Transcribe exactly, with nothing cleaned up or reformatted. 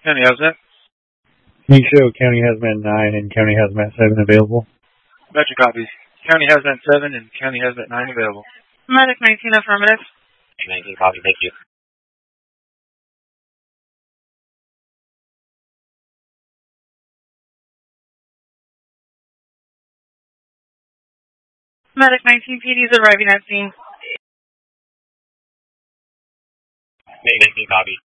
County Hazmat. Can you show County Hazmat nine and County Hazmat seven available? Gotcha copies. County Hazmat seven and County Hazmat nine available. Medic nineteen affirmative. nineteen copy, thank you. Medic nineteen P D is arriving at scene. nineteen copy.